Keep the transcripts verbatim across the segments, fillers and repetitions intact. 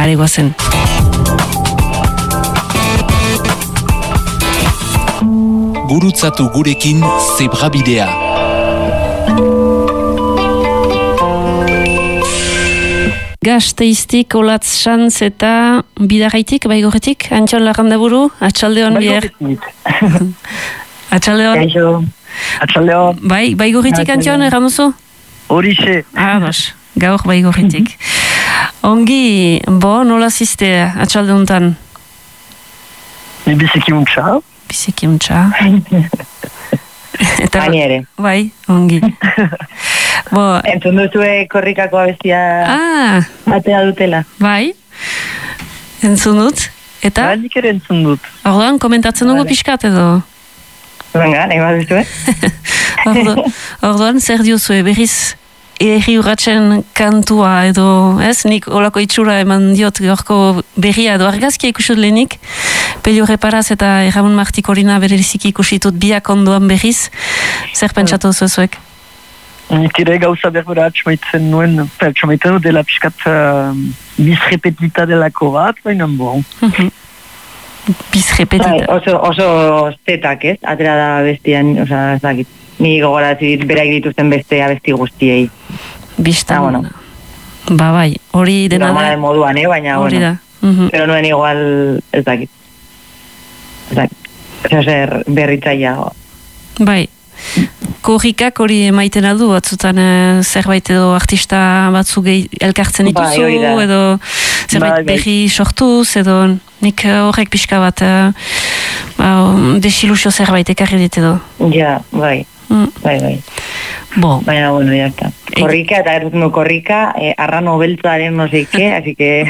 Aregoa zen. Gurutzatu gurekin Zebrabidea. Gasteiztik, Olatz Sanz eta Bidarraitik, Baigorretik, Antxon Larrandaburu, atxaldeon bihar. Atxaldeon. Atxaldeon. Bai, Baigorretik Antxon, erran duzu? Horixe. Ah, bas, gaur Baigorretik. Ongi, bo, nola ziste atxaldeuntan? Biziki untxa. Biziki untxa. Ani ere. Bai, ongi. Bo, entzun duzue korrikako abestia ah, atea dutela. Bai, entzun dut. Eta? Ba, nik ere entzun dut. Orduan, komentatzen dugu pixkat edo? Venga, nahi bat duzue. Ordu, orduan, zer diozue, berriz erri urratzen kantua edo, ez? Nik olako itxura eman diot gaurko berria edo argazkia ikusut lehenik. Pelio Reparaz eta Ramon Martikorina berezik ikusitut biak ondoan berriz. Zer pentsatu zuezuek? Nik ere gauza berbera atxamaitzen nuen, atxamaitzen nuen dela pixkat uh, bizrepetita delako bat, baina bon. Bizrepetita. Oso, oso zetak, ez? Atera da bestian, oza, ez dakit. Ni gogorazi beraik dituzten beste abesti guztiei. Bistan. Ah, bueno. Ba bai, hori dena da. Normalen moduan, eh? Baina, hori bueno. Da. Uh-huh. Pero nuen igual, ez dakit. Ez dakit. Ez zer berritzaia. Bai. Korrikak hori emaiten aldu, batzutan eh, zerbait edo artista batzu gehi elkartzen dituzu, bai, edo zerbait bai, bai. berri sortuz, edo nik horrek pixka bat uh, uh, desilusio zerbait ekarri dit edo. Ja, bai. Mm. Bai, bai. Bo. Baina, bueno, ya está. Korrika, eta erdutzen du korrika, eh, arrano beltzaren no sé qué, así que...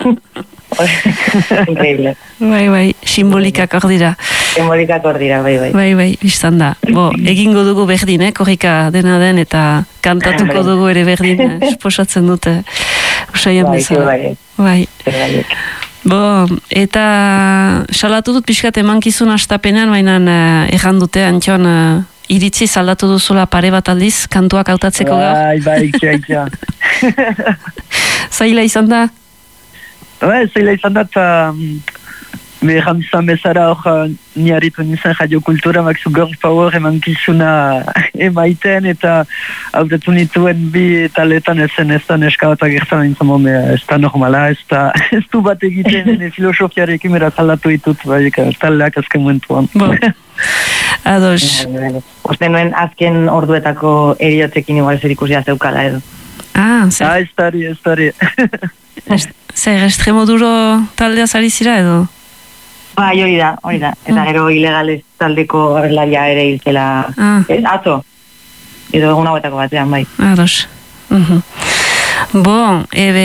Increíble. Bai, bai, simbolikak hor dira. Simbolikak hor dira, bai, bai. Bai, bai, biztan da. Bo, egingo dugu berdin, eh, korrika dena den, eta kantatuko dugu ere berdin, eh, esposatzen dute. Usaian bai, bezala. bai, bai. bai. Bo, eta salatu dut pixkat emankizun astapenean, baina uh, erran dute, Antxon, uh, iritzi saldatu duzula pare bat aldiz, kantuak hautatzeko gaur. Bai, bai, ikia, ikia. Zaila izan da? Bai, zaila izan da, eta behan izan bezara hor ni harritu nizan radio kultura Maxu Girl Power emankizuna emaiten, eta hautatu nituen bi taletan ezen ez da neska bat agertzen nintzen bombe, ez da normala, ez da ez du bat egiten filosofiarekin beraz aldatu ditut, bai, taldeak azken momentuan. Bo, ados. Uste nuen azken orduetako eriotzekin igual zer ikusia zeukala edo. Ah, zer. Ah, ez dari, ez dari. Zer, estremo duro taldea zari zira edo? Bai, hori da, hori da. Eta gero ilegales taldeko laia ere hilzela. Ah. Ez, atzo. Edo egun hauetako batean, bai. Ados. Uh-huh. Bo, ebe,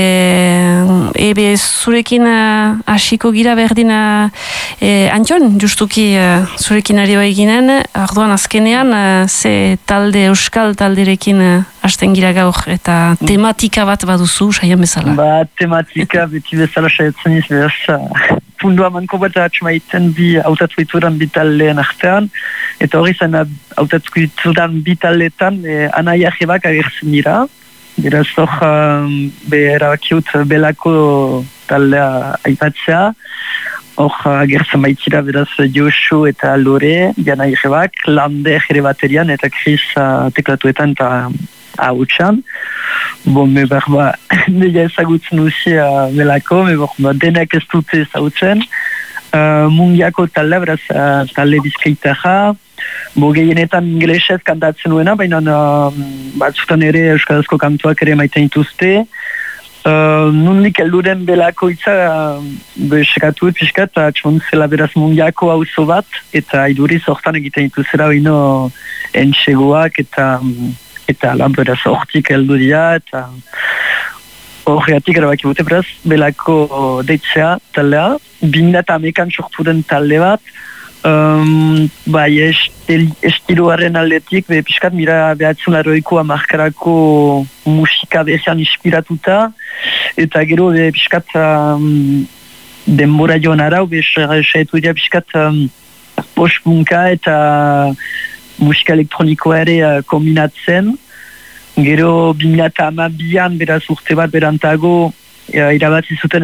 ebe zurekin uh, hasiko gira berdin uh, eh, Antxon, justuki uh, zurekin ari bai ginen, arduan azkenean uh, ze talde, euskal talderekin uh, hasten gira gaur, eta tematika bat baduzu, saian bezala. Ba, tematika beti bezala saiatzen iz, beraz, fundua manko bat atxamaiten bi autatzuituran bi taldeen artean, eta hori zen autatzuituran bi taldeetan eh, anaia jebak agertzen dira. Beraz, hor, um, erabakiut belako taldea aipatzea, hor agertzen baitira, beraz, Josu eta Lore, jana irrebak, Lande jere baterian, eta Chris uh, teklatuetan eta hautsan. Bon, me berba, nire ezagutzen duzia belako, me berba, denak ez dute ezagutzen. Uh, mungiako taldea, beraz, uh, talde bizkaitarra, bo gehienetan ingelesez kantatzen duena, baina uh, batzutan ere euskarazko kantuak ere maiten dituzte. Uh, nundik elduren belako itza uh, besekatu pixkat, atxon zela beraz mungiako auzo bat, eta iduriz hortan egiten dituzera baino entxegoak, eta eta lan beraz hortik eldu dira, eta horreatik erabaki bute beraz belako deitzea taldea, binda eta amekan sortu den talde bat. Um, bai, estiloaren aldetik, be, piskat mira behatzen laroikoa markarako musika behian inspiratuta, eta gero be, piskat um, denbora joan arau, be, saetu dira piskat um, post-punka eta musika elektronikoa ere uh, kombinatzen. Gero bi mila hamabian beraz urte bat berantago uh, irabazi zuten